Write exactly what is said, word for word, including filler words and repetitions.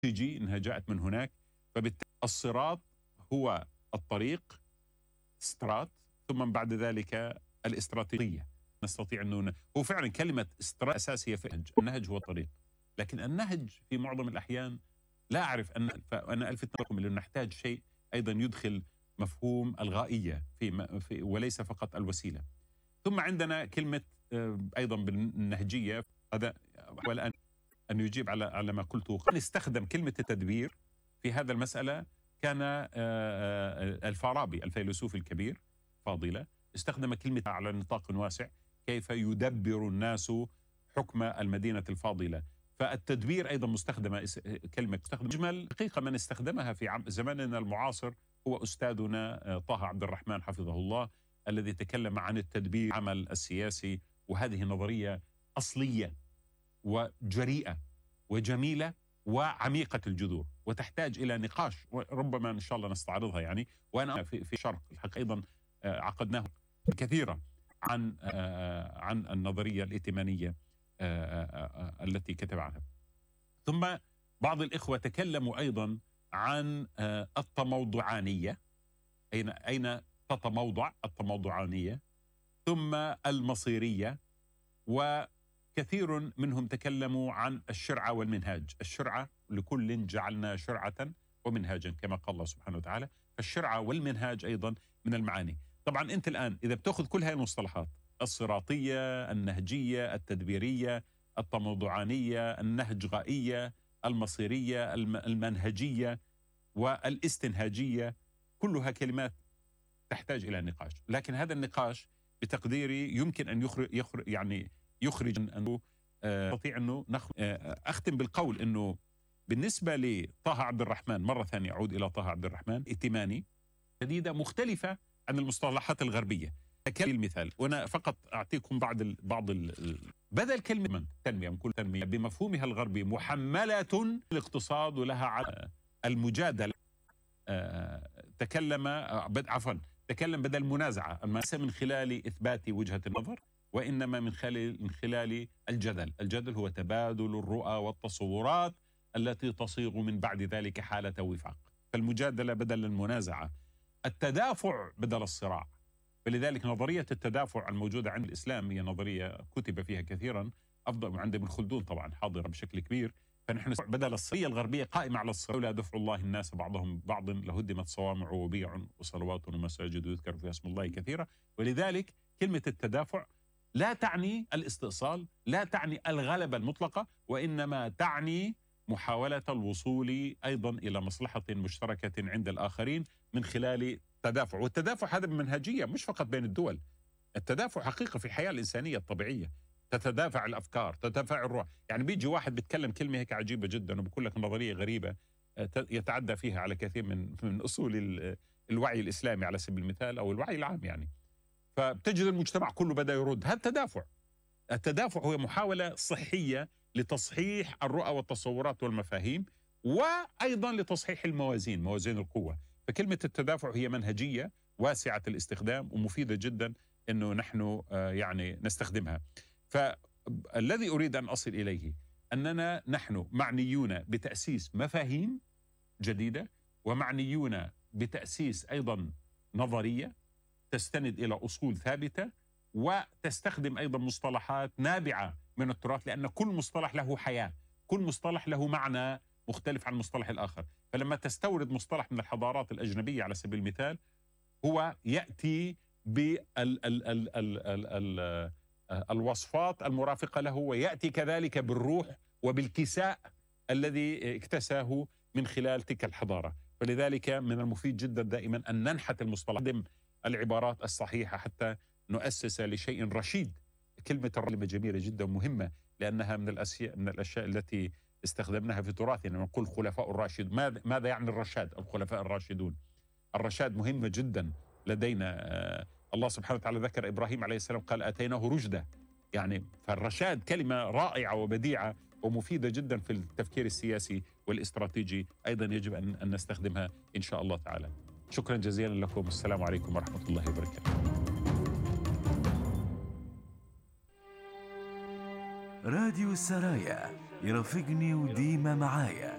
تجي إنها جاءت من هناك. فبالتالي الصراط هو الطريق، استرات، ثم بعد ذلك الاستراتيجية. نستطيع أنه هو فعلا كلمة استرات أساسية في النهج. النهج هو الطريق، لكن النهج في معظم الأحيان لا أعرف أن فأنا ألفت نظركم أنه نحتاج شيء أيضا يدخل مفهوم الغائية في, في وليس فقط الوسيلة. ثم عندنا كلمة أيضا بالنهجية، هذا والآن أن يجيب على على ما قلته. نستخدم كلمة التدبير في هذا المسألة. كان الفارابي الفيلسوف الكبير فاضلة استخدم كلمة على نطاق واسع، كيف يدبر الناس حكم المدينة الفاضلة. فالتدبير أيضا مستخدمة كلمة مستخدمة أجمل حقيقة من استخدمها في زماننا المعاصر هو أستاذنا طه عبد الرحمن حفظه الله، الذي تكلم عن التدبير العمل السياسي. وهذه نظرية أصلية وجريئة وجميلة وعميقة الجذور، وتحتاج إلى نقاش ربما إن شاء الله نستعرضها يعني. وأنا في في شرق الحق أيضا عقدناه كثيرا عن عن النظرية الائتمانية التي كتب عنها. ثم بعض الإخوة تكلموا أيضا عن التموضعانية، أين أين تتموضع التموضعانية، ثم المصيرية، وكثير منهم تكلموا عن الشرعة والمنهاج. الشرعة لكل جعلنا شرعة ومنهاجا كما قال الله سبحانه وتعالى. فالشرعة والمنهاج أيضا من المعاني. طبعا أنت الآن إذا بتأخذ كل هذه المصطلحات، الصراطية، النهجية، التدبيرية، التموضعانية، النهجغائية، المصيرية، المنهجية، والاستنهاجية، كلها كلمات تحتاج إلى نقاش. لكن هذا النقاش بتقديري يمكن أن يخرج, يخرج يعني يخرج أنه أستطيع أنه أختم بالقول أنه بالنسبة لطه عبد الرحمن، مرة ثانية أعود إلى طه عبد الرحمن، ائتماني جديدة مختلفة عن المصطلحات الغربية. المثال، وأنا فقط أعطيكم بعض ال بعض ال بدل كلمة تنمية، كل تنمية بمفهومها الغربي محملة الاقتصاد ولها على المجادلة. تكلم عفوا تكلم بدل منازعة، ليس من خلال إثبات وجهة النظر، وإنما من خلال من خلال الجدل. الجدل هو تبادل الرؤى والتصورات التي تصيغ من بعد ذلك حالة وفاق. فالمجادلة بدل المنازعة، التدافع بدل الصراع. فلذلك نظرية التدافع الموجودة عند الإسلام هي نظرية كتب فيها كثيرا، أفضل عند ابن خلدون طبعا حاضرة بشكل كبير. فنحن بدل الصيغة الغربية قائمة على الصراع، لا دفع الله الناس بعضهم بعض لهدمت صوامع وبيع وصلوات ومساجد يذكر فيها اسم الله كثيرا. ولذلك كلمة التدافع لا تعني الاستئصال، لا تعني الغلبة المطلقة، وإنما تعني محاولة الوصول أيضا إلى مصلحة مشتركة عند الآخرين من خلال تدافع. والتدافع هذا بمنهجية مش فقط بين الدول، التدافع حقيقة في الحياة الإنسانية الطبيعية. تتدافع الأفكار، تتدافع الروح. يعني بيجي واحد بيتكلم كلمة هيك عجيبة جدا وبقول لك نظرية غريبة يتعدى فيها على كثير من من أصول الوعي الإسلامي على سبيل المثال أو الوعي العام يعني. فبتجد المجتمع كله بدأ يرد. هذا التدافع. التدافع هو محاولة صحية لتصحيح الرؤى والتصورات والمفاهيم، وأيضا لتصحيح الموازين، موازين القوة. فكلمة التدافع هي منهجية واسعة الاستخدام ومفيدة جدا أنه نحن يعني نستخدمها. فالذي أريد أن أصل إليه أننا نحن معنيون بتأسيس مفاهيم جديدة، ومعنيون بتأسيس أيضا نظرية تستند إلى أصول ثابتة، وتستخدم أيضا مصطلحات نابعة من التراث، لأن كل مصطلح له حياة، كل مصطلح له معنى مختلف عن المصطلح الآخر. فلما تستورد مصطلح من الحضارات الأجنبية على سبيل المثال، هو يأتي بالوصفات المرافقة له، ويأتي كذلك بالروح وبالكساء الذي اكتساه من خلال تلك الحضارة. فلذلك من المفيد جدا دائما أن ننحت المصطلح، العبارات الصحيحة حتى نؤسس لشيء رشيد. كلمة الرلمة جميلة جدا ومهمة، لأنها من الأشياء من الأشياء التي استخدمناها في تراثنا. يعني نقول خلفاء الراشد، ماذا ماذا يعني الرشاد؟ الخلفاء الراشدون. الرشاد مهمة جدا لدينا. آه الله سبحانه وتعالى ذكر إبراهيم عليه السلام قال أتيناه رشدا. يعني فالرشاد كلمة رائعة وبديعة ومفيدة جدا في التفكير السياسي والاستراتيجي، أيضا يجب أن, أن نستخدمها إن شاء الله تعالى. شكرا جزيلا لكم، السلام عليكم ورحمة الله وبركاته. راديو السرايا، يرافقني وديما معايا.